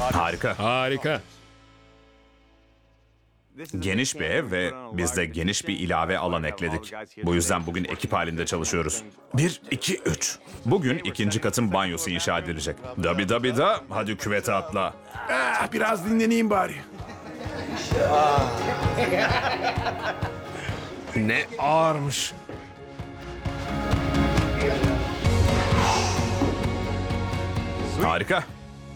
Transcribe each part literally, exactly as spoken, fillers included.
Harika. Harika. Geniş bir ev ve biz de geniş bir ilave alan ekledik. Bu yüzden bugün ekip halinde çalışıyoruz. Bir, iki, üç. Bugün ikinci katın banyosu inşa edilecek. Dabi dabi da hadi küvete atla. Ah, biraz dinleneyim bari. Ne ağırmış. Harika.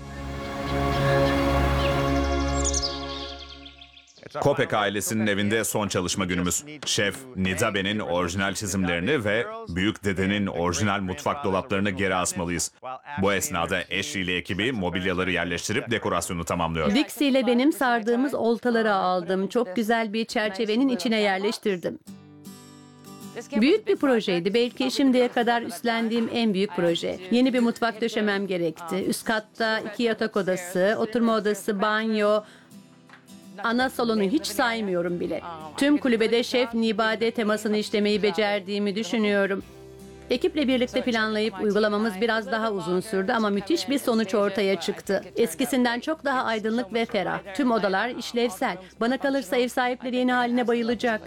Kopek ailesinin evinde son çalışma günümüz. Şef Nidabe'nin orijinal çizimlerini ve büyük dedenin orijinal mutfak dolaplarını geri asmalıyız. Bu esnada Ashley ile ekibi mobilyaları yerleştirip dekorasyonu tamamlıyor. Dixie ile benim sardığımız oltaları aldım. Çok güzel bir çerçevenin içine yerleştirdim. Büyük bir projeydi. Belki şimdiye kadar üstlendiğim en büyük proje. Yeni bir mutfak döşemem gerekti. Üst katta iki yatak odası, oturma odası, banyo, ana salonu hiç saymıyorum bile. Tüm kulübede Şef Nibade temasını işlemeyi becerdiğimi düşünüyorum. Ekiple birlikte planlayıp uygulamamız biraz daha uzun sürdü ama müthiş bir sonuç ortaya çıktı. Eskisinden çok daha aydınlık ve ferah. Tüm odalar işlevsel. Bana kalırsa ev sahipleri yeni haline bayılacak.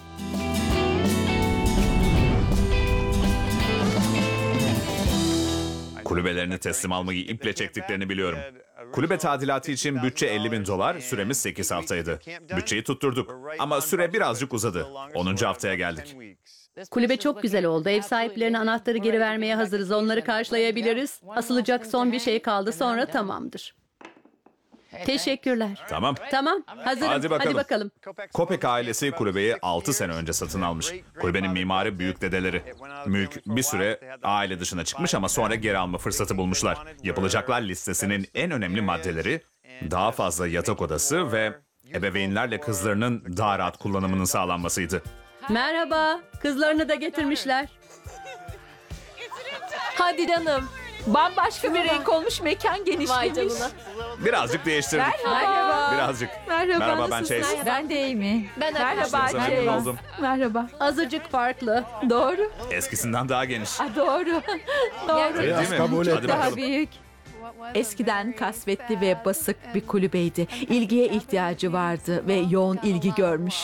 Kulübelerini teslim almayı iple çektiklerini biliyorum. Kulübe tadilatı için bütçe elli bin dolar, süremiz sekiz haftaydı. Bütçeyi tutturduk ama süre birazcık uzadı. onuncu haftaya geldik. Kulübe çok güzel oldu. Ev sahiplerine anahtarı geri vermeye hazırız. Onları karşılayabiliriz. Asılacak son bir şey kaldı. Sonra tamamdır. Teşekkürler. Tamam. Tamam. Hazırım. Hadi bakalım. Hadi bakalım. Kopek ailesi kulübeyi altı sene önce satın almış. Kulübenin mimarı büyük dedeleri. Mülk bir süre aile dışına çıkmış ama sonra geri alma fırsatı bulmuşlar. Yapılacaklar listesinin en önemli maddeleri daha fazla yatak odası ve ebeveynlerle kızlarının daha rahat kullanımının sağlanmasıydı. Merhaba. Kızlarını da getirmişler. Hadi canım. Bambaşka bir renk olmuş, mekan genişlemiş. Birazcık değiştirdik. Merhaba. Birazcık. Merhaba, Merhaba, ben nasılsın? Chase. Ben de Amy. Ben Merhaba Tanıştığımıza memnun Chase. oldum. Merhaba. Azıcık farklı. Doğru. Eskisinden daha geniş. Aa, doğru. doğru. Değil Biraz mi? kabul et. Hadi Daha bakalım. büyük. Eskiden kasvetli ve basık bir kulübeydi. İlgiye ihtiyacı vardı ve yoğun ilgi görmüş.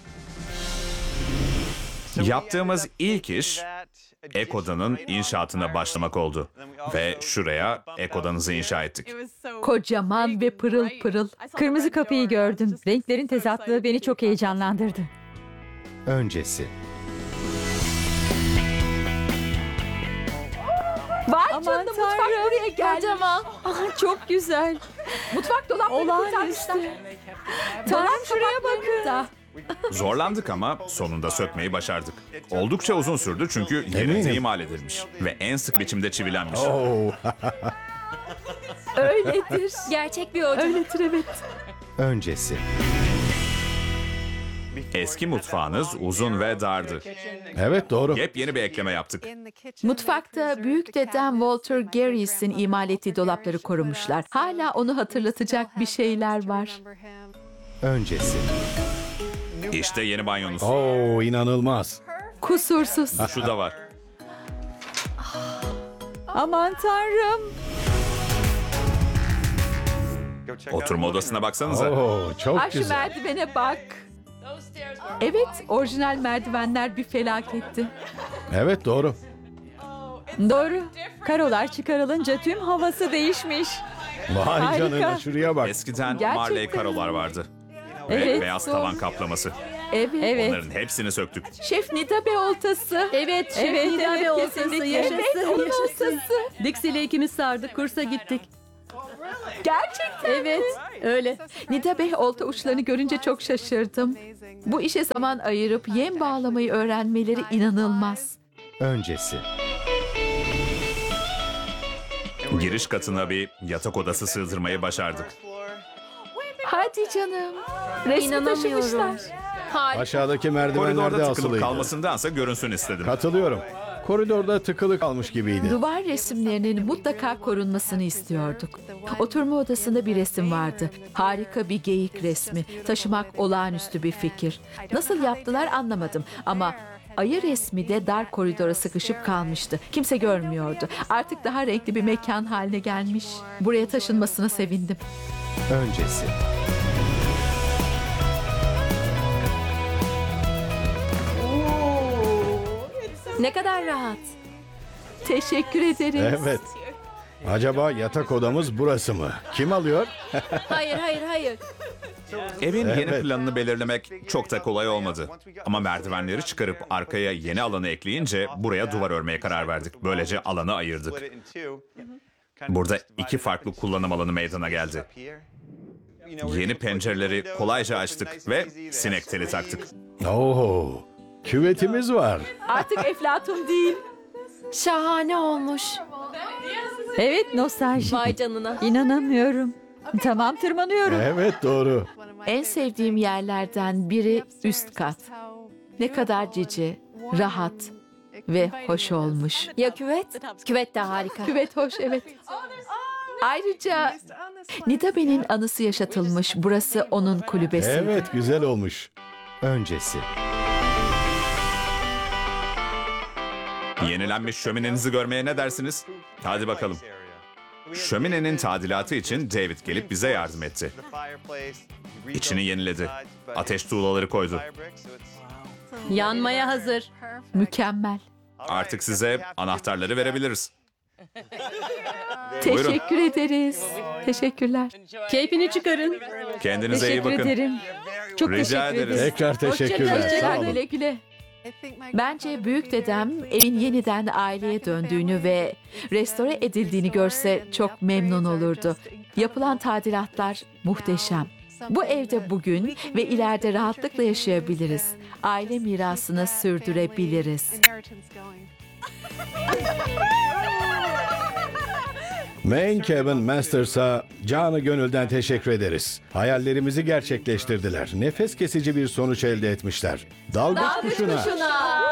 Yaptığımız ilk iş ek odanın inşaatına başlamak oldu. Ve şuraya ek odanızı inşa ettik. Kocaman ve pırıl pırıl. Kırmızı kapıyı gördüm. Renklerin tezatlığı beni çok heyecanlandırdı. Öncesi. Vay Aman canına, mutfak Tanrım. buraya gelmiş. Kocaman. Aa, çok güzel. Mutfak dolaplarını Olağanüstü. kurtarmışlar. Tanrım şuraya bakın. Da. Zorlandık ama sonunda sökmeyi başardık. Oldukça uzun sürdü çünkü yerinde Eminim. imal edilmiş. Ve en sık biçimde çivilenmiş. Oo. Öyledir. Gerçek bir oda. Öyledir evet. Öncesi. Eski mutfağınız uzun ve dardı. Evet doğru. Yepyeni bir ekleme yaptık. Mutfakta büyük dedem Walter Garris'in imal ettiği dolapları korumuşlar. Hala onu hatırlatacak bir şeyler var. Öncesi. İşte yeni banyonuz. Oo inanılmaz. Kusursuz. Şu da var. Aman Tanrım. Oturma odasına baksanıza. Oo çok Ay şu güzel. merdivene bak. Evet, orijinal merdivenler bir felaketti. Evet doğru. Doğru. Karolar çıkarılınca tüm havası değişmiş. Vay Harika. canına şuraya bak. Eskiden Gerçekten Marley karolar vardı. Ve Evet, beyaz doğru. tavan kaplaması. Evet. Evet. Onların hepsini söktük. Şef Nidabe oltası. Evet. Şef Evet, Nidabe evet, oltası. kesinlikle. Yaşasın. Evet, onun yaşasın. oltası. Dixie ile ikimiz sardık. Kursa gittik. Gerçekten. Evet. Öyle. Nidabe olta uçlarını görünce çok şaşırdım. Bu işe zaman ayırıp yem bağlamayı öğrenmeleri inanılmaz. Öncesi. Giriş katına bir yatak odası sığdırmayı başardık. Hadi canım. Resmi taşımışlar. Aşağıdaki merdivenlerde Koridorda tıkılıp asılıydı. kalmasındansa görünsün istedim. Katılıyorum. Koridorda tıkılı kalmış gibiydi. Duvar resimlerinin mutlaka korunmasını istiyorduk. Oturma odasında bir resim vardı. Harika bir geyik resmi. Taşımak olağanüstü bir fikir. Nasıl yaptılar anlamadım ama ayı resmi de dar koridora sıkışıp kalmıştı. Kimse görmüyordu. Artık daha renkli bir mekan haline gelmiş. Buraya taşınmasına sevindim. Öncesi. Ne kadar rahat. Teşekkür ederiz. Evet. Acaba yatak odamız burası mı? Kim alıyor? Hayır, hayır, hayır. Evin yeni Evet. planını belirlemek çok da kolay olmadı. Ama merdivenleri çıkarıp arkaya yeni alanı ekleyince buraya duvar örmeye karar verdik. Böylece alanı ayırdık. Burada iki farklı kullanım alanı meydana geldi. Yeni pencereleri kolayca açtık ve sinek teli taktık. Oo, küvetimiz var. Artık Eflatun değil. Şahane olmuş. Evet, nostalji. Vay canına. İnanamıyorum. Tamam, tırmanıyorum. Evet, doğru. En sevdiğim yerlerden biri üst kat. Ne kadar cici, rahat ve hoş olmuş. Ya küvet? Küvet de harika. Küvet hoş, evet. Ayrıca Nidabe'nin anısı yaşatılmış. Burası onun kulübesi. Evet, güzel olmuş. Öncesi. Yenilenmiş şöminenizi görmeye ne dersiniz? Hadi bakalım. Şöminenin tadilatı için David gelip bize yardım etti. İçini yeniledi. Ateş tuğlaları koydu. Yanmaya hazır. Mükemmel. Artık size anahtarları verebiliriz. Buyurun. Teşekkür ederiz. Teşekkürler. Keyfini çıkarın. Kendinize iyi Teşekkür bakın. ederim. Çok Rica teşekkür ederiz. ederim. Tekrar teşekkürler. Sağ Teşekkürler, olun. güle güle. Bence büyük dedem evin yeniden aileye döndüğünü ve restore edildiğini görse çok memnun olurdu. Yapılan tadilatlar muhteşem. Bu evde bugün ve ileride rahatlıkla yaşayabiliriz. Aile mirasını sürdürebiliriz. Main Cabin Masters'a canı gönülden teşekkür ederiz. Hayallerimizi gerçekleştirdiler. Nefes kesici bir sonuç elde etmişler. Dalgıç kuşuna. Şuna.